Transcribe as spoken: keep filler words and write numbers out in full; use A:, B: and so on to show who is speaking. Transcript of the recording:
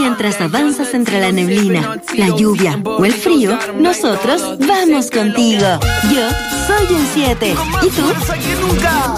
A: mientras avanzas entre la neblina, la lluvia o el frío, nosotros vamos contigo. Yo soy un siete. ¿Y tú?